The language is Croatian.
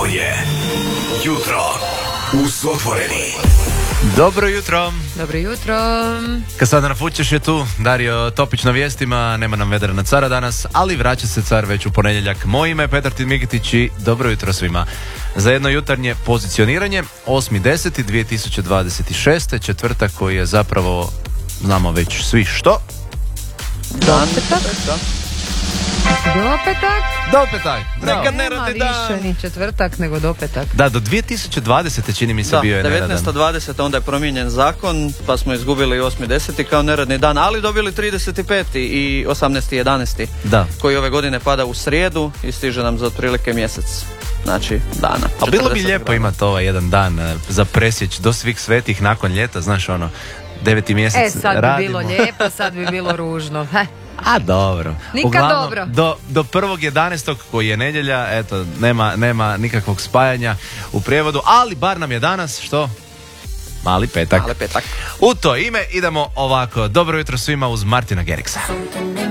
Ovo je Jutro uz Otvoreni. Dobro jutro. Dobro jutro. Kad sada nafućeš je tu Dario Topić na vijestima. Nema nam Vedrana cara danas, ali vraća se car već u ponedjeljak. Moje ime je Petar Migitić i dobro jutro svima. Za jedno jutarnje pozicioniranje 8.10.2026. četvrtak koji je zapravo, znamo već svi što. Dopetak. Nekad ne radi dan. Više ni četvrtak nego dopetak. Da, do 2020. čini mi se bio je neradan. 1920. onda je promijenjen zakon, pa smo izgubili 8.10. kao neradni dan, ali dobili 35. i 18.11. Da. koji ove godine pada u srijedu i stiže nam za otprilike mjesec. Znači, dana. A bilo bi lijepo dana. imati ovaj jedan dan za presjeć do svih svetih nakon ljeta, znaš ono, 9. mjesec sad bi radimo. bilo lijepo, sad bi bilo ružno. A dobro. Nikad Uglavnom, dobro. Do 1.11. koji je nedjelja, eto, nema nikakvog spajanja u prijevodu, ali bar nam je danas, što? Mali petak. Mali petak. U to ime idemo ovako. Dobro jutro svima uz Martina Geriksa.